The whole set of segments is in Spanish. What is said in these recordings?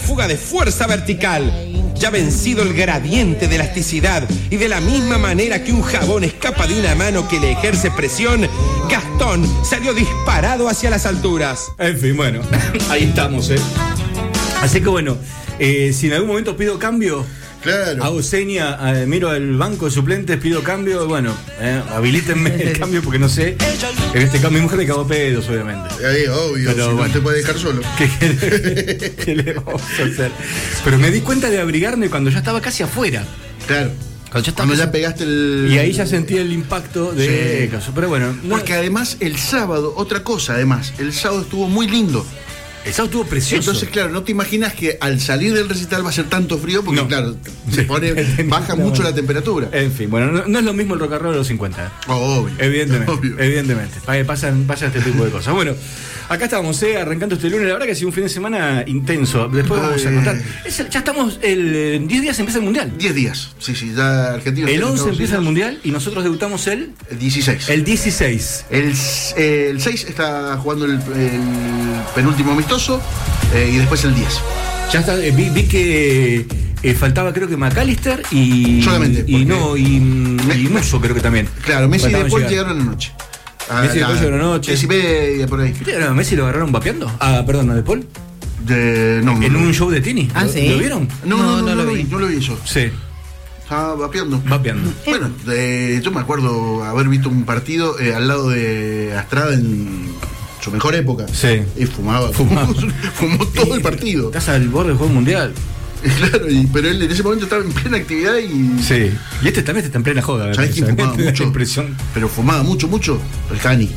fuga de fuerza vertical. Ya vencido el gradiente de elasticidad y de la misma manera que un jabón escapa de una mano que le ejerce presión, Gastón salió disparado hacia las alturas. En fin, bueno, ahí estamos, Así que bueno, si en algún momento pido cambio, claro, hago seña, miro al banco de suplentes, pido cambio, bueno, habilítenme el cambio porque no sé. En este caso mi mujer me cagó pedos, obviamente. Obvio, pero, si bueno, no te puede dejar solo. ¿Qué le vamos a hacer? Pero me di cuenta de abrigarme cuando ya estaba casi afuera. Claro. Cuando ya pegaste el... Y ahí ya sentí el impacto de caso. Pero bueno. No... Porque además el sábado, otra cosa además, el sábado estuvo muy lindo. El sábado estuvo precioso. Entonces, claro, no te imaginas que al salir del recital va a ser tanto frío porque, no, claro, baja mucho la temperatura. En fin, bueno, no es lo mismo el rock and roll de los 50. Obvio. Evidentemente. Pasan este tipo de cosas. Bueno, acá estamos, arrancando este lunes. La verdad que ha sido un fin de semana intenso. Después vamos a contar. Ya estamos, 10 días empieza el Mundial. 10 días, sí, ya Argentina. El 11 empieza el Mundial y nosotros debutamos el 16. El 16. El 6 está jugando el penúltimo amistoso. Y después el 10. Ya está, vi que faltaba creo que McAllister y solamente y Musso creo que también. Claro, Messi y De Paul llegaron anoche. Messi y De Paul llegaron anoche. Messi media por ahí. ¿Messi lo agarraron vapeando? Perdón, ¿a De Paul? No. ¿En un show de Tini? ¿Sí? ¿Lo vieron? No lo vi. No lo vi eso. Sí. Estaba vapeando. Bueno, yo me acuerdo haber visto un partido al lado de Astrada en su mejor época. Sí. Y fumó todo el partido. Estás al borde del juego mundial. Claro, pero él en ese momento estaba en plena actividad y... Sí. Y también está en plena joda. ¿Sabes quién fumaba mucho? Pero fumaba mucho. El Cani.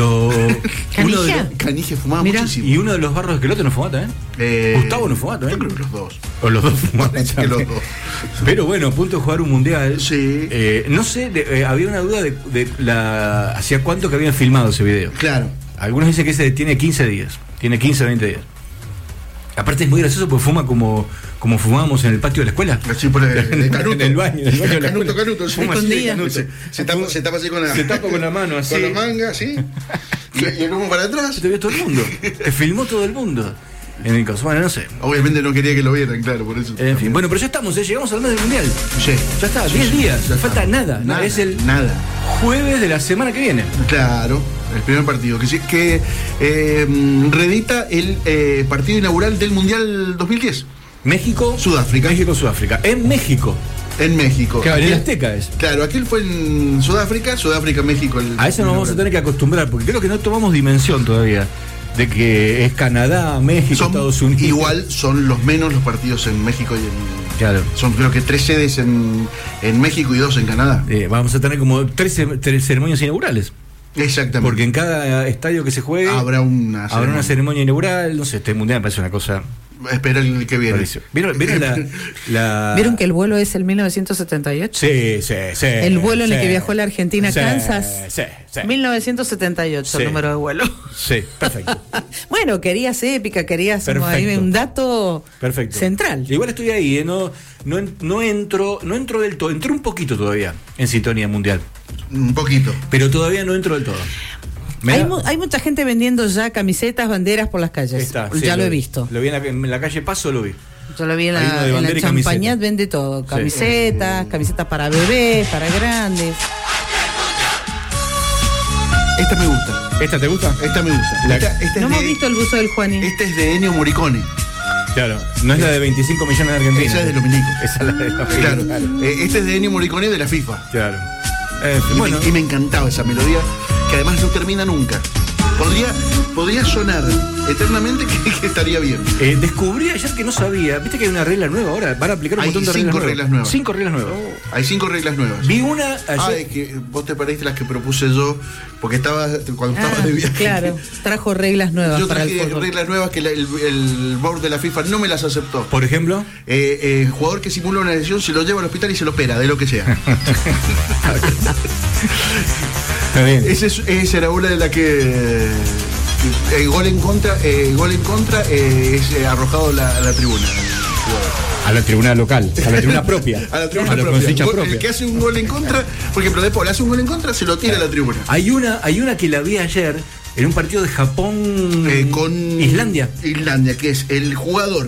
¿Canija? Fumaba muchísimo. Y uno de los barros de Esquelote no fumaba también. Gustavo no fumaba también. Yo creo que los dos. O los dos fumaban. Que los dos. Pero bueno, a punto de jugar un mundial. Sí. No sé, había una duda de hacia cuánto que habían filmado ese video. Claro. Algunos dicen que tiene 15 días. Tiene 15 o 20 días. Aparte es muy gracioso porque fuma como fumábamos en el patio de la escuela. Así por el Canuto. En el baño de la escuela. Canuto. Fuma así de Canuto. Se tapa así con la... Se tapa con la mano así. Con la manga, así. Y el humo para atrás. Te vio todo el mundo. Te filmó todo el mundo. En el caso, bueno, no sé. Obviamente no quería que lo vieran, claro, por eso. En fin, bueno, pero ya estamos, llegamos al mes del mundial. Sí. Ya está, 10 días. No falta nada. Es el jueves de la semana que viene. Claro, el primer partido. Que reedita el partido inaugural del Mundial 2010. México-Sudáfrica. En México. Claro, en el Azteca es. Claro, aquel fue en Sudáfrica, México. A eso nos vamos a tener que acostumbrar, porque creo que no tomamos dimensión todavía de que es Canadá, México, Estados Unidos. Igual son los menos los partidos en México y en... Claro. Son creo que 3 sedes en México y 2 en Canadá. Vamos a tener como 3 ceremonias inaugurales. Exactamente. Porque en cada estadio que se juegue habrá una ceremonia inaugural. No sé, este mundial me parece una cosa... Espera el que viene. ¿Vieron ¿Vieron que el vuelo es el 1978? Sí. El vuelo en el que viajó la Argentina a Kansas. Sí. 1978, el número de vuelo. Sí, perfecto. Bueno, querías épica, querías ahí un dato central. Igual estoy ahí, no entro del todo, entré un poquito todavía en sintonía mundial. Un poquito. Pero todavía no entro del todo. Hay mucha gente vendiendo ya camisetas, banderas por las calles. Ya lo he visto. Lo vi en la calle Paso, lo vi. Yo lo vi en la Champañat, vende todo. Camisetas para bebés, para grandes. Esta me gusta. ¿Esta te gusta? Esta me gusta. No hemos visto el buzo del Juani. Este es de Ennio Morricone. Claro, no es la de 25 millones de argentinos. Esa es de los milicos. Esa es la de los milicos. Claro. Este es de Ennio Morricone de la FIFA. Claro. Y me encantaba esa melodía, que además no termina nunca. Podría sonar eternamente que estaría bien. Descubrí ayer que no sabía. Viste que hay una regla nueva ahora. Van a aplicar un montón de reglas nuevas. 5 reglas nuevas. Hay 5 reglas nuevas. Vi una ayer. Es que vos te perdiste las que propuse yo, porque cuando estaba de viaje. Claro, trajo reglas nuevas. Yo traje reglas nuevas que el board de la FIFA no me las aceptó. Por ejemplo, jugador que simula una lesión se lo lleva al hospital y se lo opera, de lo que sea. Está bien. Esa era una de las que gol en contra es arrojado a la tribuna. A la tribuna local, a la tribuna propia. A la tribuna propia. El que hace un gol en contra, por ejemplo, De Paul hace un gol en contra, se lo tira a la tribuna. Hay una que la vi ayer en un partido de Japón con Islandia. Que es el jugador